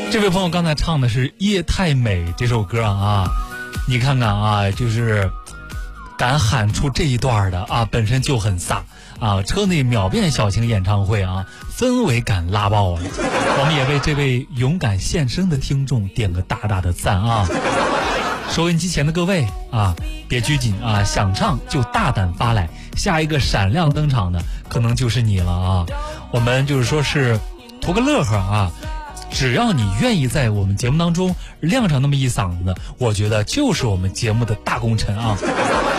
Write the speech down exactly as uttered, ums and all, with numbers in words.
这位朋友刚才唱的是《夜太美》这首歌啊，你看看啊，就是敢喊出这一段的啊，本身就很飒啊！车内秒变小型演唱会啊，氛围感拉爆了。我们也为这位勇敢献声的听众点个大大的赞啊！收音机前的各位啊，别拘谨啊，想唱就大胆发来，下一个闪亮登场的可能就是你了啊！我们就是说是图个乐呵啊。只要你愿意在我们节目当中亮上那么一嗓子，我觉得就是我们节目的大功臣啊！